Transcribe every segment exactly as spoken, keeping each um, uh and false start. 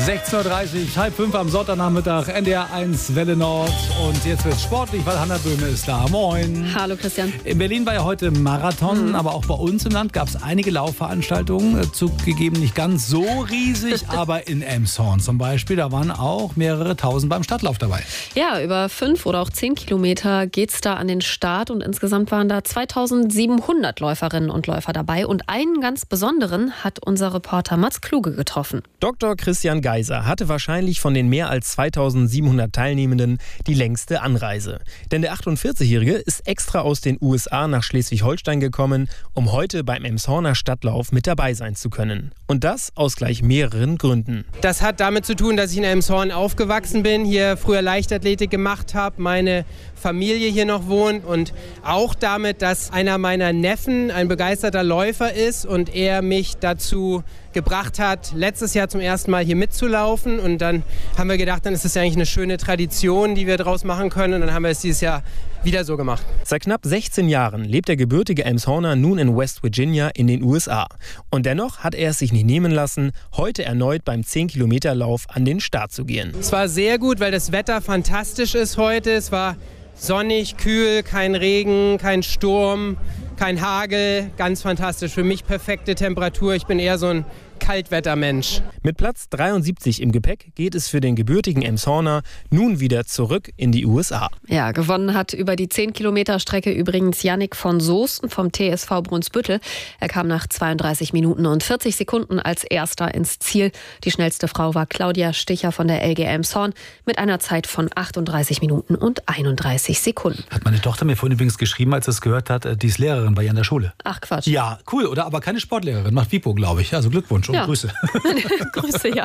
sechzehn Uhr dreißig, halb fünf am Sonntagnachmittag, N D R eins Welle Nord. Und jetzt wird es sportlich, weil Hanna Böhme ist da. Moin. Hallo Christian. In Berlin war ja heute Marathon, mhm. aber auch bei uns im Land gab es einige Laufveranstaltungen. Zugegeben nicht ganz so riesig, aber in Elmshorn zum Beispiel, da waren auch mehrere tausend beim Stadtlauf dabei. Ja, über fünf oder auch zehn Kilometer geht es da an den Start und insgesamt waren da zweitausendsiebenhundert Läuferinnen und Läufer dabei. Und einen ganz besonderen hat unser Reporter Mats Kluge getroffen. Doktor Christian Geiser hatte wahrscheinlich von den mehr als zweitausendsiebenhundert Teilnehmenden die längste Anreise. Denn der achtundvierzigjährige ist extra aus den U S A nach Schleswig-Holstein gekommen, um heute beim Elmshorner Stadtlauf mit dabei sein zu können. Und das aus gleich mehreren Gründen. Das hat damit zu tun, dass ich in Elmshorn aufgewachsen bin, hier früher Leichtathletik gemacht habe, meine Familie hier noch wohnt und auch damit, dass einer meiner Neffen ein begeisterter Läufer ist und er mich dazu gebracht hat, letztes Jahr zum ersten Mal hier mitzulaufen. Und dann haben wir gedacht, dann ist es ja eigentlich eine schöne Tradition, die wir daraus machen können. Und dann haben wir es dieses Jahr wieder so gemacht. Seit knapp sechzehn Jahren lebt der gebürtige Elmshorner nun in West Virginia in den U S A. Und dennoch hat er es sich nicht nehmen lassen, heute erneut beim zehn Kilometer Lauf an den Start zu gehen. Es war sehr gut, weil das Wetter fantastisch ist heute. Es war sonnig, kühl, kein Regen, kein Sturm, kein Hagel. Ganz fantastisch. Für mich perfekte Temperatur. Ich bin eher so ein Kaltwettermensch. Mit Platz dreiundsiebzig im Gepäck geht es für den gebürtigen Elmshorner nun wieder zurück in die U S A. Ja, gewonnen hat über die zehn Kilometer Strecke übrigens Yannick von Soesten vom T S V Brunsbüttel. Er kam nach zweiunddreißig Minuten und vierzig Sekunden als Erster ins Ziel. Die schnellste Frau war Claudia Sticher von der L G Elmshorn mit einer Zeit von achtunddreißig Minuten und einunddreißig Sekunden. Hat meine Tochter mir vorhin übrigens geschrieben, als sie es gehört hat, die ist Lehrerin bei ihr in der Schule. Ach Quatsch. Ja, cool, oder? Aber keine Sportlehrerin, macht Wipo, glaube ich. Also Glückwunsch und ja. Grüße. Grüße, ja.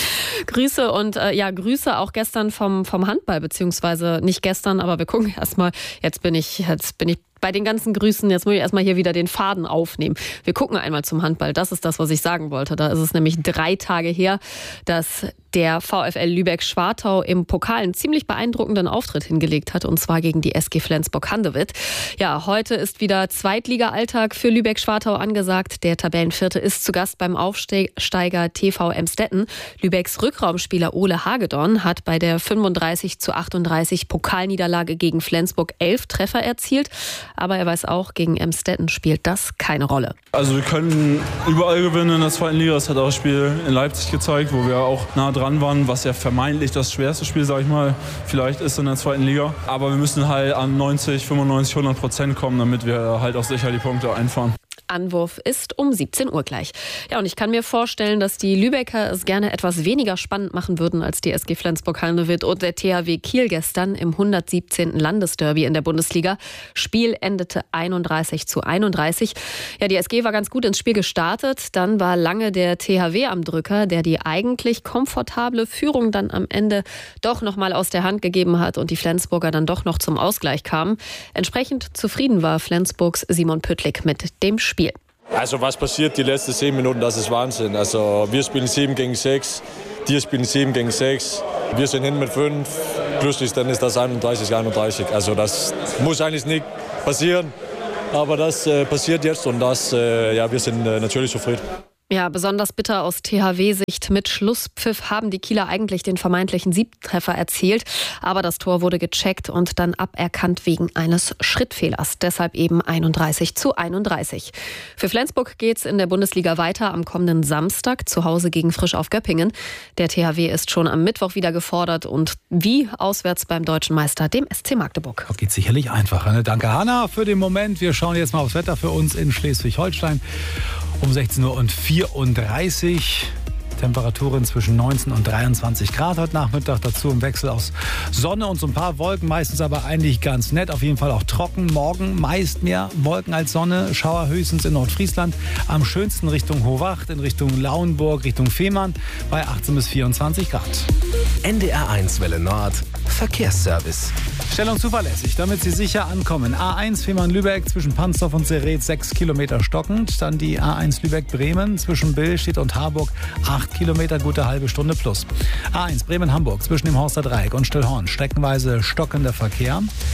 Grüße und äh, ja, Grüße auch gestern vom, vom Handball, beziehungsweise nicht gestern, aber wir gucken erstmal, jetzt bin ich, jetzt bin ich bei den ganzen Grüßen, jetzt muss ich erstmal hier wieder den Faden aufnehmen. Wir gucken einmal zum Handball. Das ist das, was ich sagen wollte. Da ist es nämlich drei Tage her, dass der VfL Lübeck-Schwartau im Pokal einen ziemlich beeindruckenden Auftritt hingelegt hat, und zwar gegen die S G Flensburg-Handewitt. Ja, heute ist wieder Zweitliga-Alltag für Lübeck-Schwartau angesagt. Der Tabellenvierte ist zu Gast beim Aufsteiger T V Emstetten. Lübecks Rückraumspieler Ole Hagedorn hat bei der fünfunddreißig zu achtunddreißig Pokalniederlage gegen Flensburg elf Treffer erzielt. Aber er weiß auch, gegen Emstetten spielt das keine Rolle. Also wir können überall gewinnen in der zweiten Liga. Das hat auch das Spiel in Leipzig gezeigt, wo wir auch nah dran waren, was ja vermeintlich das schwerste Spiel, sag ich mal, vielleicht ist in der zweiten Liga. Aber wir müssen halt an neunzig, fünfundneunzig, hundert Prozent kommen, damit wir halt auch sicher die Punkte einfahren. Anwurf ist um siebzehn Uhr gleich. Ja, und ich kann mir vorstellen, dass die Lübecker es gerne etwas weniger spannend machen würden als die S G Flensburg-Handewitt und der T H W Kiel gestern im hundertsiebzehnten Landesderby in der Bundesliga. Spiel endete einunddreißig zu einunddreißig. Ja, die S G war ganz gut ins Spiel gestartet. Dann war lange der T H W am Drücker, der die eigentlich komfortable Führung dann am Ende doch noch mal aus der Hand gegeben hat und die Flensburger dann doch noch zum Ausgleich kamen. Entsprechend zufrieden war Flensburgs Simon Püttlik mit dem Spiel. Also was passiert die letzten zehn Minuten, das ist Wahnsinn. Also wir spielen sieben gegen sechs, die spielen sieben gegen sechs. Wir sind hin mit fünf, plötzlich dann ist das einunddreißig, einunddreißig. Also das muss eigentlich nicht passieren, aber das äh, passiert jetzt und das, äh, ja, wir sind äh, natürlich zufrieden. Ja, besonders bitter aus T H W-Sicht. Mit Schlusspfiff haben die Kieler eigentlich den vermeintlichen Siebtreffer erzielt. Aber das Tor wurde gecheckt und dann aberkannt wegen eines Schrittfehlers. Deshalb eben einunddreißig zu einunddreißig. Für Flensburg geht's in der Bundesliga weiter am kommenden Samstag zu Hause gegen Frisch auf Göppingen. Der T H W ist schon am Mittwoch wieder gefordert und wie auswärts beim deutschen Meister, dem S C Magdeburg. Das geht sicherlich einfacher. Ne? Danke, Hanna, für den Moment. Wir schauen jetzt mal aufs Wetter für uns in Schleswig-Holstein. Um sechzehn Uhr vierunddreißig. Temperaturen zwischen neunzehn und dreiundzwanzig Grad heute Nachmittag. Dazu im Wechsel aus Sonne und so ein paar Wolken. Meistens aber eigentlich ganz nett. Auf jeden Fall auch trocken. Morgen meist mehr Wolken als Sonne. Schauer höchstens in Nordfriesland. Am schönsten Richtung Hohwacht, in Richtung Lauenburg, Richtung Fehmarn bei achtzehn bis vierundzwanzig Grad. N D R eins Welle Nord. Verkehrsservice. Stellung zuverlässig, damit Sie sicher ankommen. A eins Fehmarn-Lübeck zwischen Pansdorf und Serret sechs Kilometer stockend. Dann die A eins Lübeck-Bremen zwischen Billstedt und Harburg acht Kilometer, gute halbe Stunde plus. A eins Bremen-Hamburg zwischen dem Horster Dreieck und Stillhorn streckenweise stockender Verkehr.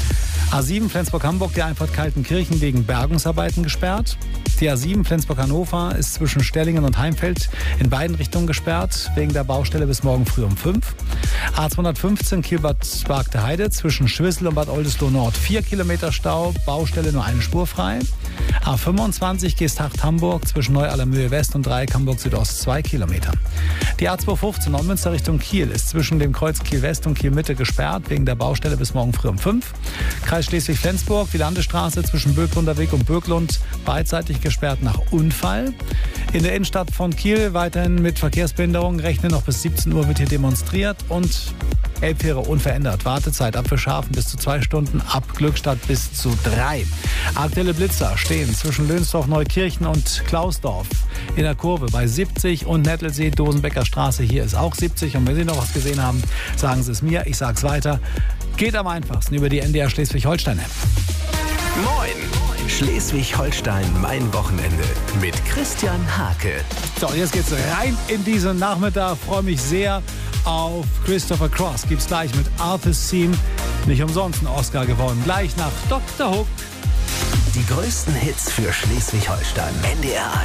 A sieben Flensburg-Hamburg, die Einfahrt Kaltenkirchen wegen Bergungsarbeiten gesperrt. Die A sieben Flensburg-Hannover ist zwischen Stellingen und Heimfeld in beiden Richtungen gesperrt, wegen der Baustelle bis morgen früh um fünf. A zweihundertfünfzehn Kiel-Bad Bargteheide zwischen Schwissel und Bad Oldesloe Nord vier Kilometer Stau, Baustelle nur eine Spur frei. A fünfundzwanzig Geesthacht-Hamburg zwischen Neu-Allermöhe West und Dreieck Hamburg Südost zwei Kilometer. Die A zweihundertfünfzehn Neumünster Richtung Kiel ist zwischen dem Kreuz Kiel West und Kiel Mitte gesperrt, wegen der Baustelle bis morgen früh um fünf. Kreis Schleswig-Flensburg, die Landesstraße zwischen Böcklunder Weg und Böcklund beidseitig gesperrt nach Unfall. In der Innenstadt von Kiel weiterhin mit Verkehrsbehinderungen. Rechnen noch bis siebzehn Uhr wird hier demonstriert und Elbfähre unverändert. Wartezeit ab Fischhafen bis zu zwei Stunden, ab Glückstadt bis zu drei. Aktuelle Blitzer stehen zwischen Lönsdorf, Neukirchen und Klausdorf in der Kurve bei siebzig und Nettelsee, Dosenbecker Straße. Hier ist auch siebzig. Und wenn Sie noch was gesehen haben, sagen Sie es mir. Ich sag's weiter. Geht am einfachsten über die N D R Schleswig-Holstein-App. Moin! Schleswig-Holstein, mein Wochenende mit Christian Hake. So, jetzt geht's rein in diesen Nachmittag. Freue mich sehr auf Christopher Cross. Gibt's gleich mit Arthur's Theme. Nicht umsonst einen Oscar gewonnen. Gleich nach Doktor Hook. Die größten Hits für Schleswig-Holstein. N D R eins.